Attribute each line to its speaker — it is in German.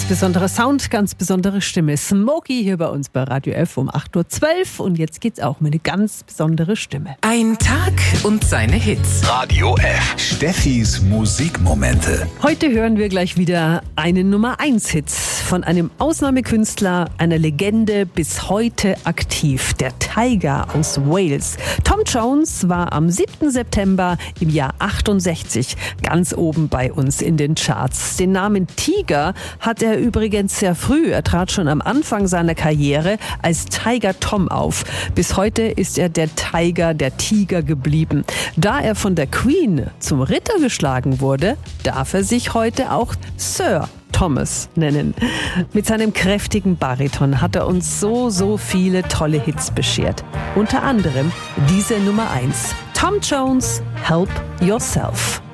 Speaker 1: besonderer Sound, ganz besondere Stimme. Smokey hier bei uns bei Radio F um 8.12 Uhr. Und jetzt geht's auch mit eine ganz besondere Stimme.
Speaker 2: Ein Tag und seine Hits.
Speaker 3: Radio F. Steffis Musikmomente.
Speaker 1: Heute hören wir gleich wieder einen Nummer-1-Hit von einem Ausnahmekünstler, einer Legende, bis heute aktiv. Der Tiger aus Wales. Tom Jones war am 7. September im Jahr 68 ganz oben bei uns in den Charts. Den Namen Tiger hat er übrigens sehr früh. Er trat schon am Anfang seiner Karriere als Tiger Tom auf. Bis heute ist er der Tiger geblieben. Da er von der Queen zum Ritter geschlagen wurde, darf er sich heute auch Sir Thomas nennen. Mit seinem kräftigen Bariton hat er uns so viele tolle Hits beschert. Unter anderem diese Nummer 1. Tom Jones, Help Yourself.